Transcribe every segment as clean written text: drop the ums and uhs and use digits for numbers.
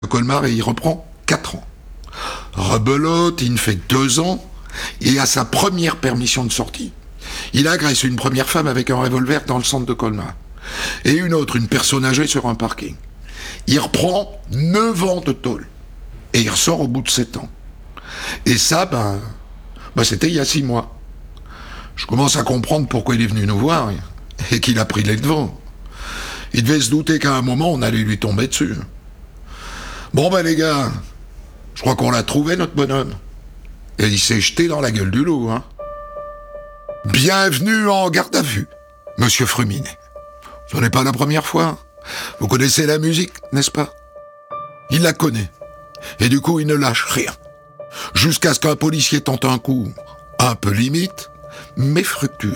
Colmar et il reprend 4 ans. Rebelote, il ne fait que 2 ans, et à sa première permission de sortie, il agresse une première femme avec un revolver dans le centre de Colmar. Et une autre, une personne âgée sur un parking. Il reprend 9 ans de tôle. Et il ressort au bout de 7 ans. Et ça, c'était il y a 6 mois. Je commence à comprendre pourquoi il est venu nous voir et qu'il a pris les devants. Il devait se douter qu'à un moment, on allait lui tomber dessus. Bon les gars, je crois qu'on l'a trouvé, notre bonhomme. Et il s'est jeté dans la gueule du loup, hein. Bienvenue en garde à vue, monsieur Fruminet. Ce n'est pas la première fois. Vous connaissez la musique, n'est-ce pas? Il la connaît. Et du coup, il ne lâche rien. Jusqu'à ce qu'un policier tente un coup un peu limite, mais fructueux.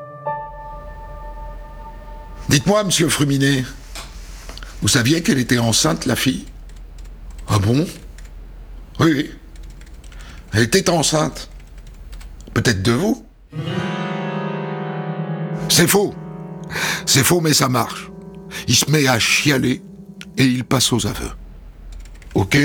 Dites-moi, monsieur Fruminet, vous saviez qu'elle était enceinte, la fille? Ah bon? Oui. Elle était enceinte. Peut-être de vous? C'est faux. C'est faux, mais ça marche. Il se met à chialer et il passe aux aveux. Ok,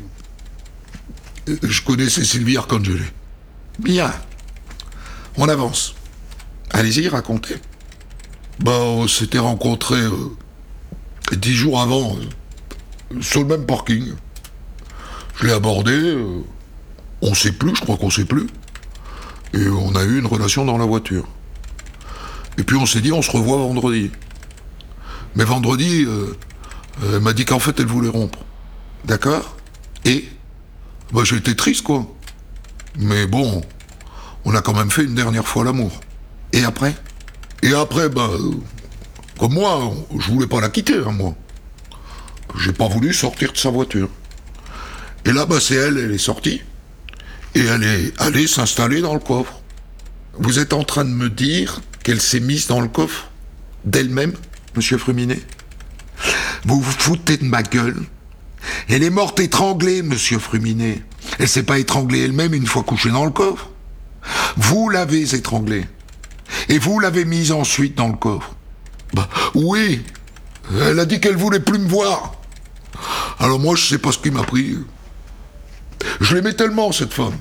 je connaissais Sylvie Arcangeli. Bien. On avance. Allez-y, racontez. On s'était rencontrés 10 jours avant, sur le même parking. Je l'ai abordé, on sait plus, je crois qu'on sait plus. Et on a eu une relation dans la voiture. Et puis on s'est dit, on se revoit vendredi. Mais vendredi, elle m'a dit qu'en fait, elle voulait rompre. D'accord? Et j'ai été triste, quoi. Mais bon, on a quand même fait une dernière fois l'amour. Et après? Et après, comme moi, je voulais pas la quitter, hein, moi. J'ai pas voulu sortir de sa voiture. Et là, c'est elle est sortie. Et elle est allée s'installer dans le coffre. Vous êtes en train de me dire qu'elle s'est mise dans le coffre d'elle-même, monsieur Fruminet? Vous vous foutez de ma gueule? Elle est morte étranglée, monsieur Fruminet. Elle s'est pas étranglée elle-même une fois couchée dans le coffre. Vous l'avez étranglée. Et vous l'avez mise ensuite dans le coffre. Oui. Elle a dit qu'elle voulait plus me voir. Alors moi, je sais pas ce qui m'a pris. Je l'aimais tellement, cette femme.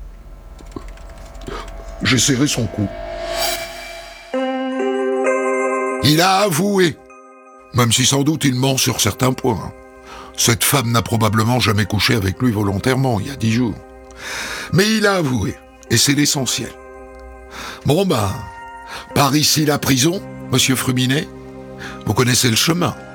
J'ai serré son cou. Il a avoué. Même si sans doute il ment sur certains points. Cette femme n'a probablement jamais couché avec lui volontairement, il y a 10 jours. Mais il a avoué, et c'est l'essentiel. Par ici la prison, monsieur Fruminet, vous connaissez le chemin.